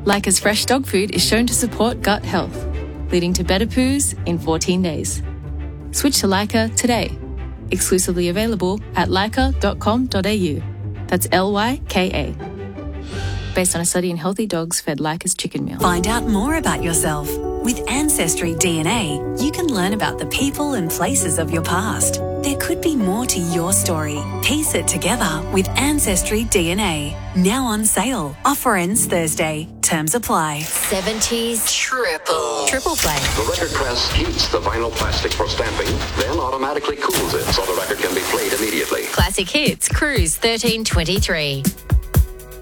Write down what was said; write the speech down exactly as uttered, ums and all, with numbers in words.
Leica's fresh dog food is shown to support gut health, leading to better poos in fourteen days. Switch to Leica today. Exclusively available at leica dot com dot a u. That's L Y K A. Based on a study in healthy dogs fed Leica's chicken meal. Find out more about yourself. With Ancestry D N A, you can learn about the people and places of your past. There could be more to your story. Piece it together with Ancestry D N A. Now on sale. Offer ends Thursday. Terms apply. seventies triple. Triple play. The record press heats the vinyl plastic for stamping, then automatically cools it so the record can be played immediately. Classic hits, Cruise thirteen twenty-three.